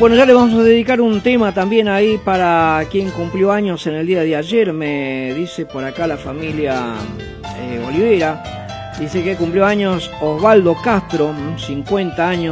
Bueno, ya le vamos a dedicar un tema también ahí para quien cumplió años en el día de ayer. Me dice por acá la familia Olivera. Dice que cumplió años Osvaldo Castro, 50 años.